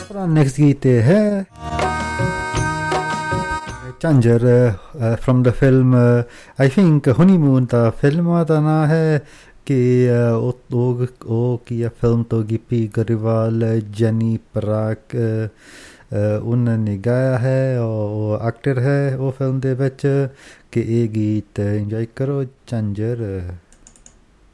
next गीत है झांझर from the film I think honeymoon दा फिल्म दा नाम है कि ਉਹ ਕੀ ਹੈ ਫਿਲਮ ਤੋਂ ਗਿੱਪੀ ਗਰੇਵਾਲ ਜੈਨੀ ਪਰਾਗ ਉਹਨਾਂ ਨੇ ਗਾਇਆ ਹੈ ਉਹ ਐਕਟਰ ਹੈ ਉਹ ਫਿਲਮ ਦੇ ਵਿੱਚ ਕਿ ਇਹ ਗੀਤ ਇੰਜੋਏ ਕਰੋ ਝਾਂਜਰ